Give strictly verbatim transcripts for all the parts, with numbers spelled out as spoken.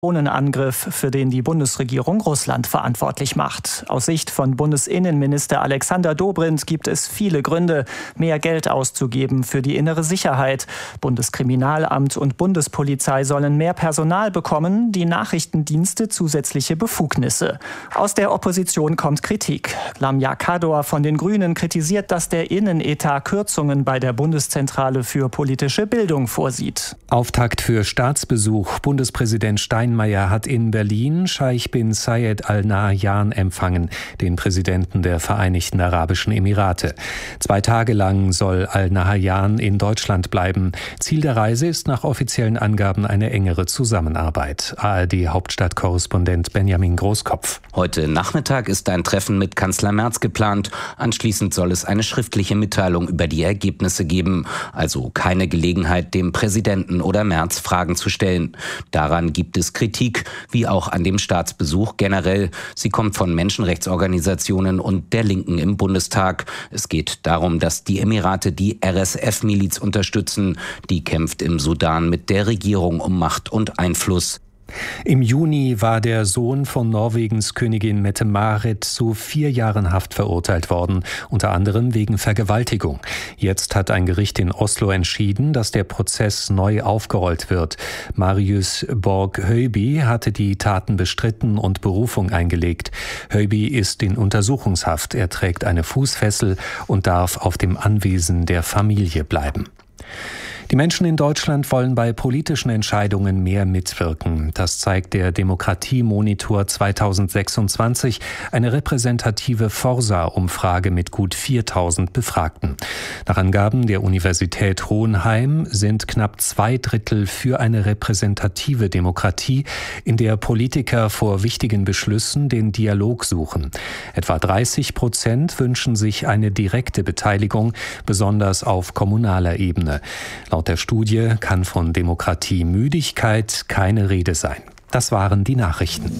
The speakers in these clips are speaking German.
Drohnenangriff, für den die Bundesregierung Russland verantwortlich macht. Aus Sicht von Bundesinnenminister Alexander Dobrindt gibt es viele Gründe, mehr Geld auszugeben für die innere Sicherheit. Bundeskriminalamt und Bundespolizei sollen mehr Personal bekommen, die Nachrichtendienste zusätzliche Befugnisse. Aus der Opposition kommt Kritik. Lamia Kador von den Grünen kritisiert, dass der Innenetat Kürzungen bei der Bundeszentrale für politische Bildung vorsieht. Auftakt für Staatsbesuch. Bundespräsident Steinmeier hat in Berlin Scheich bin Zayed Al Nahyan empfangen, den Präsidenten der Vereinigten Arabischen Emirate. Zwei Tage lang soll Al Nahyan in Deutschland bleiben. Ziel der Reise ist nach offiziellen Angaben eine engere Zusammenarbeit. A R D-Hauptstadtkorrespondent Benjamin Großkopf. Heute Nachmittag ist ein Treffen mit Kanzler Merz geplant. Anschließend soll es eine schriftliche Mitteilung über die Ergebnisse geben. Also keine Gelegenheit, dem Präsidenten oder Merz Fragen zu stellen. Daran gibt es Kritik, wie auch an dem Staatsbesuch generell. Sie kommt von Menschenrechtsorganisationen und der Linken im Bundestag. Es geht darum, dass die Emirate die R S F-Miliz unterstützen. Die kämpft im Sudan mit der Regierung um Macht und Einfluss. Im Juni war der Sohn von Norwegens Königin Mette-Marit zu vier Jahren Haft verurteilt worden, unter anderem wegen Vergewaltigung. Jetzt hat ein Gericht in Oslo entschieden, dass der Prozess neu aufgerollt wird. Marius Borg-Høiby hatte die Taten bestritten und Berufung eingelegt. Høiby ist in Untersuchungshaft. Er trägt eine Fußfessel und darf auf dem Anwesen der Familie bleiben. Die Menschen in Deutschland wollen bei politischen Entscheidungen mehr mitwirken. Das zeigt der Demokratie-Monitor zweitausendsechsundzwanzig, eine repräsentative Forsa-Umfrage mit gut viertausend Befragten. Nach Angaben der Universität Hohenheim sind knapp zwei Drittel für eine repräsentative Demokratie, in der Politiker vor wichtigen Beschlüssen den Dialog suchen. Etwa dreißig Prozent wünschen sich eine direkte Beteiligung, besonders auf kommunaler Ebene. Laut der Studie kann von Demokratiemüdigkeit keine Rede sein. Das waren die Nachrichten.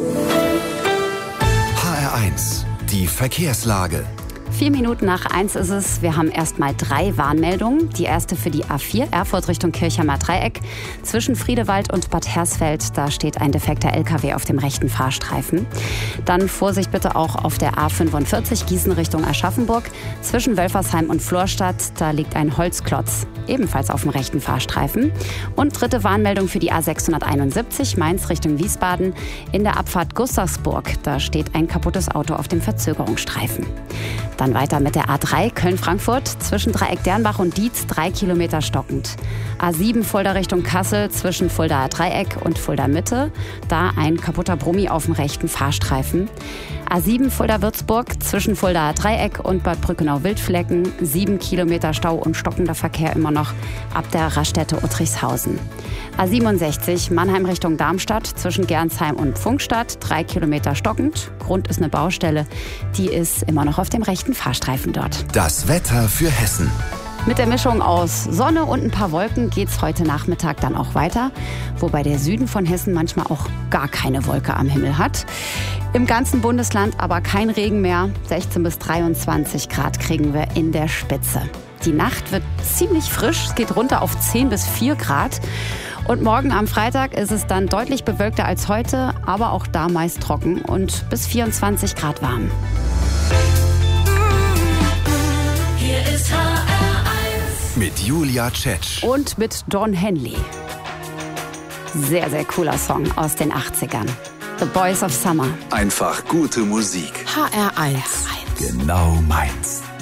H R eins, die Verkehrslage. Vier Minuten nach eins ist es. Wir haben erstmal drei Warnmeldungen. Die erste für die A vier, Erfurt Richtung Kirchheimer Dreieck. Zwischen Friedewald und Bad Hersfeld, da steht ein defekter L K W auf dem rechten Fahrstreifen. Dann Vorsicht bitte auch auf der A fünfundvierzig, Gießen Richtung Aschaffenburg. Zwischen Wölfersheim und Florstadt, da liegt ein Holzklotz, ebenfalls auf dem rechten Fahrstreifen. Und dritte Warnmeldung für die A sechshunderteinundsiebzig, Mainz Richtung Wiesbaden. In der Abfahrt Gustavsburg, da steht ein kaputtes Auto auf dem Verzögerungsstreifen. Dann weiter mit der A drei Köln-Frankfurt, zwischen Dreieck-Dernbach und Dietz, drei Kilometer stockend. A sieben Fulda Richtung Kassel, zwischen Fuldaer Dreieck und Fulda Mitte, da ein kaputter Brummi auf dem rechten Fahrstreifen. A sieben Fulda-Würzburg, zwischen Fuldaer Dreieck und Bad Brückenau-Wildflecken, sieben Kilometer Stau und stockender Verkehr immer noch ab der Raststätte Uttrichshausen. A siebenundsechzig Mannheim Richtung Darmstadt, zwischen Gernsheim und Pfungstadt, drei Kilometer stockend. Grund ist eine Baustelle, die ist immer noch auf dem rechten Fahrstreifen dort. Das Wetter für Hessen. Mit der Mischung aus Sonne und ein paar Wolken geht's heute Nachmittag dann auch weiter, wobei der Süden von Hessen manchmal auch gar keine Wolke am Himmel hat. Im ganzen Bundesland aber kein Regen mehr. sechzehn bis dreiundzwanzig Grad kriegen wir in der Spitze. Die Nacht wird ziemlich frisch, es geht runter auf zehn bis vier Grad. Und morgen am Freitag ist es dann deutlich bewölkter als heute, aber auch da meist trocken und bis vierundzwanzig Grad warm. Hier ist H R eins mit Julia Tschetsch und mit Don Henley. Sehr, sehr cooler Song aus den achtzigern. The Boys of Summer. Einfach gute Musik. H R eins Genau meins.